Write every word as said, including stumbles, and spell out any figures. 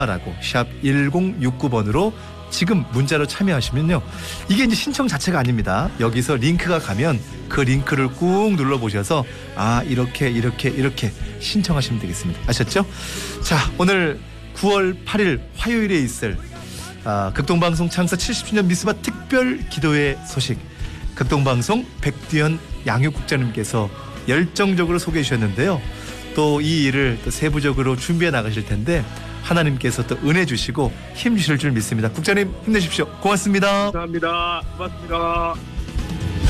라고 샵 일공육구 번으로 지금 문자로 참여하시면요. 이게 이제 신청 자체가 아닙니다. 여기서 링크가 가면 그 링크를 꾹 눌러보셔서 아 이렇게 이렇게 이렇게 신청하시면 되겠습니다. 아셨죠? 자, 오늘 구월 팔일 화요일에 있을 아, 극동방송 창사 칠십 주년 미스바 특별 기도회 소식 극동방송 백두현 양육국장님께서 열정적으로 소개해 주셨는데요. 또 이 일을 또 세부적으로 준비해 나가실 텐데 하나님께서 또 은혜 주시고 힘 주실 줄 믿습니다. 국장님 힘내십시오. 고맙습니다. 감사합니다. 고맙습니다.